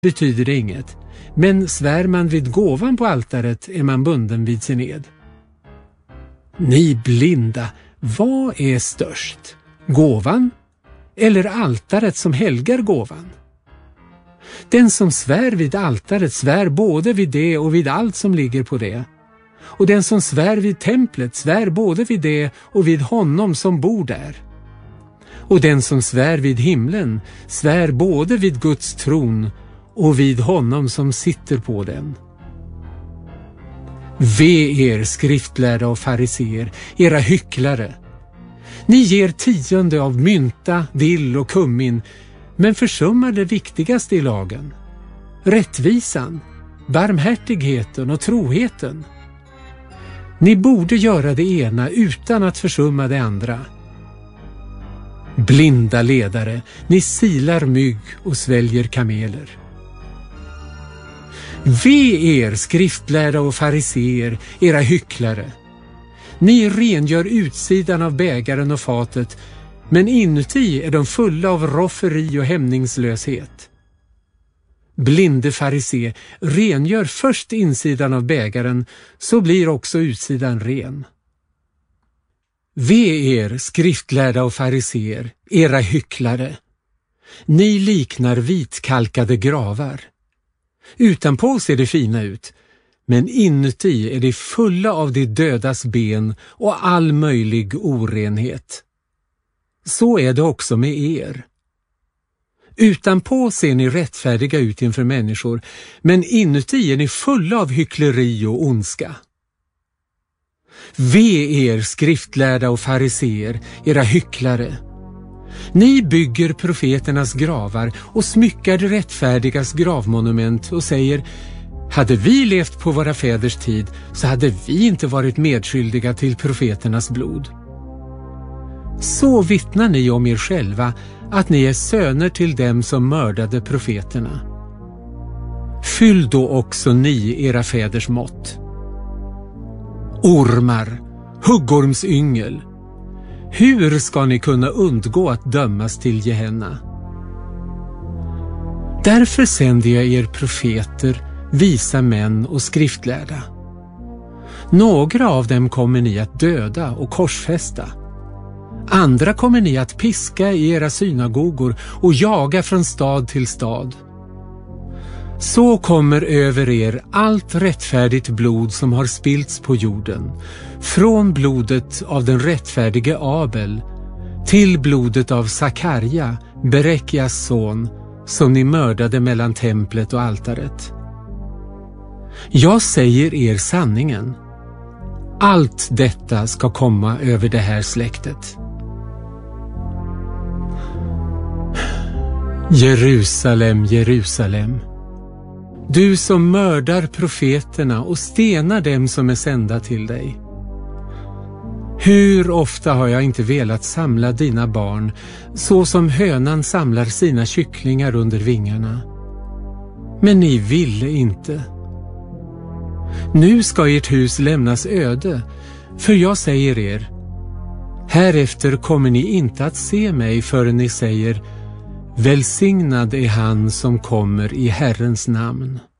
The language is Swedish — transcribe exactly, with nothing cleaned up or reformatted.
betyder det inget, men svär man vid gåvan på altaret är man bunden vid sin ed. Ni blinda, vad är störst? Gåvan eller altaret som helgar gåvan? Den som svär vid altaret svär både vid det och vid allt som ligger på det. Och den som svär vid templet svär både vid det och vid honom som bor där. Och den som svär vid himlen svär både vid Guds tron och vid honom som sitter på den. Ve er skriftlärda och fariseer, era hycklare! Ni ger tionde av mynta, dill och kummin, men försummar det viktigaste i lagen, rättvisan, barmhärtigheten och troheten. Ni borde göra det ena utan att försumma det andra. Blinda ledare, ni silar mygg och sväljer kameler. Ve er skriftlärda och fariseer, era hycklare! Ni rengör utsidan av bägaren och fatet, men inuti är de fulla av rofferi och hämningslöshet. Blinde farisé, rengör först insidan av bägaren, så blir också utsidan ren. Ve er skriftlärda och fariseer, era hycklare! Ni liknar vitkalkade gravar. Utanpå ser det fina ut, men inuti är det fulla av de dödas ben och all möjlig orenhet. Så är det också med er. Utanpå ser ni rättfärdiga ut inför människor, men inuti är ni fulla av hyckleri och ondska. Ve er skriftlärda och fariseer, era hycklare! Ni bygger profeternas gravar och smyckar de rättfärdigas gravmonument och säger: hade vi levt på våra fäders tid så hade vi inte varit medskyldiga till profeternas blod. Så vittnar ni om er själva att ni är söner till dem som mördade profeterna. Fyll då också ni era fäders mått. Ormar, huggormsyngel, hur ska ni kunna undgå att dömas till Gehenna? Därför sänder jag er profeter, visa män och skriftlärda. Några av dem kommer ni att döda och korsfästa. Andra kommer ni att piska i era synagogor och jaga från stad till stad. Så kommer över er allt rättfärdigt blod som har spillts på jorden, från blodet av den rättfärdige Abel till blodet av Sakarja, Berekias son, som ni mördade mellan templet och altaret. Jag säger er sanningen. Allt detta ska komma över det här släktet. Jerusalem, Jerusalem, du som mördar profeterna och stenar dem som är sända till dig. Hur ofta har jag inte velat samla dina barn så som hönan samlar sina kycklingar under vingarna. Men ni ville inte. Nu ska ert hus lämnas öde, för jag säger er, härefter kommer ni inte att se mig förrän ni säger: välsignad är han som kommer i Herrens namn.